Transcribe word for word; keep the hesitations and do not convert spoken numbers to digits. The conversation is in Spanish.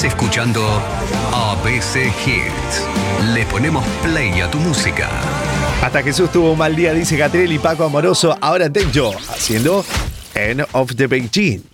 Estás escuchando A B C Hits. Le ponemos play a tu música. Hasta Jesús tuvo un mal día, dice Catriel y Paco Amoroso. Ahora Tech Yo, haciendo End of the Beijing.